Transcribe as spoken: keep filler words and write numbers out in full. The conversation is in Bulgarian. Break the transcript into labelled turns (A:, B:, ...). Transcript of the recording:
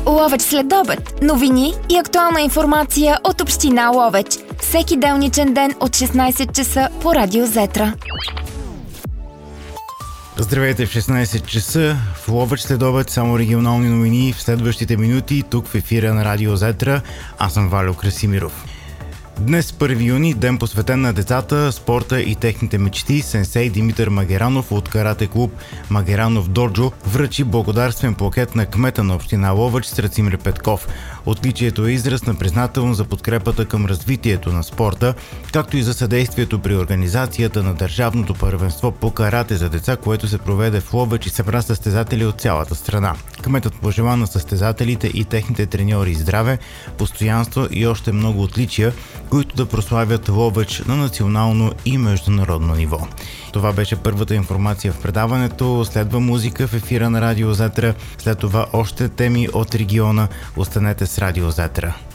A: Ловеч след обед. Новини и актуална информация от община Ловеч. Всеки делничен ден от шестнайсет часа по Радио Зетра.
B: Здравейте в шестнайсет часа. В Ловеч след обед само регионални новини в следващите минути тук в ефира на Радио Зетра. Аз съм Валю Красимиров. Днес, първи юни, ден посветен на децата, спорта и техните мечти, сенсей Димитър Магеранов от карате клуб Магеранов Доджо връчи благодарствен плакет на кмета на община Ловеч Страцимир Петков. Отличието е израз на признателност за подкрепата към развитието на спорта, както и за съдействието при организацията на държавното първенство по карате за деца, което се проведе в Ловеч и събра състезатели от цялата страна. Кметът пожела на състезателите и техните треньори здраве, постоянство и още много отличия, които да прославят Ловеч на национално и международно ниво. Това беше първата информация в предаването. Следва музика в ефира на Радио Зетра. След това още теми от региона. Останете с Радио Зетра.